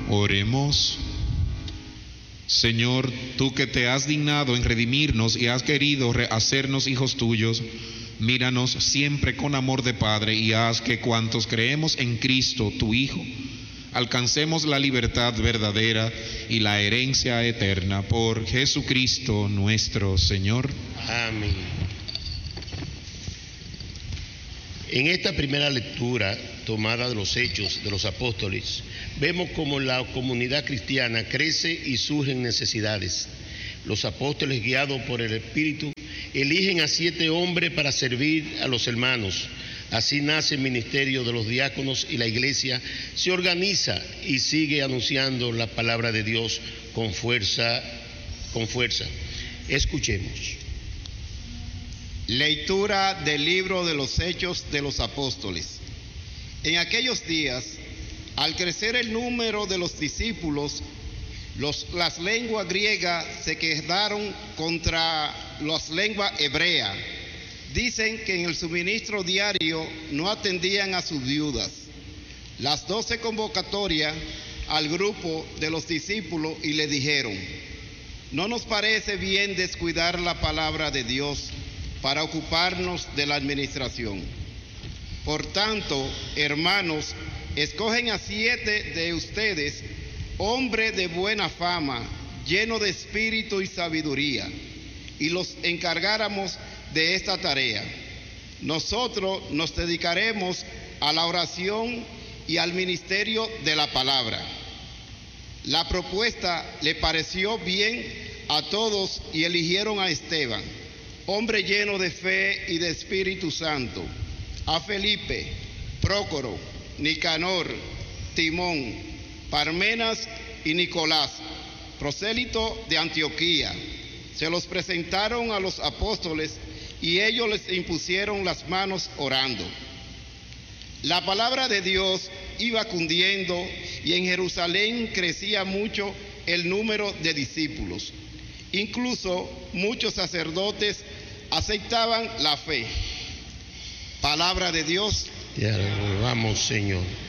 Oremos. Señor, tú que te has dignado en redimirnos y has querido hacernos hijos tuyos, míranos siempre con amor de Padre y haz que cuantos creemos en Cristo, tu Hijo, alcancemos la libertad verdadera y la herencia eterna por Jesucristo nuestro Señor. Amén. En esta primera lectura tomada de los Hechos de los Apóstoles, vemos cómo la comunidad cristiana crece y surgen necesidades. Los apóstoles, guiados por el Espíritu, eligen a 7 hombres para servir a los hermanos. Así nace el ministerio de los diáconos y la iglesia se organiza y sigue anunciando la palabra de Dios con fuerza. Escuchemos. Lectura del libro de los Hechos de los Apóstoles. En aquellos días, al crecer el número de los discípulos, las lenguas griegas se quedaron contra las lenguas hebreas. Dicen que en el suministro diario no atendían a sus viudas. Las 12 convocatorias al grupo de los discípulos y le dijeron: no nos parece bien descuidar la palabra de Dios para ocuparnos de la administración. Por tanto, hermanos, escogen a 7 de ustedes, hombres de buena fama, llenos de espíritu y sabiduría, y los encargáramos de esta tarea. Nosotros nos dedicaremos a la oración y al ministerio de la palabra. La propuesta le pareció bien a todos y eligieron a Esteban, hombre lleno de fe y de Espíritu Santo, a Felipe, Prócoro, Nicanor, Timón, Parmenas y Nicolás, prosélito de Antioquía. Se los presentaron a los apóstoles y ellos les impusieron las manos orando. La palabra de Dios iba cundiendo y en Jerusalén crecía mucho el número de discípulos. Incluso muchos sacerdotes aceptaban la fe. Palabra de Dios. Te alabamos, Señor.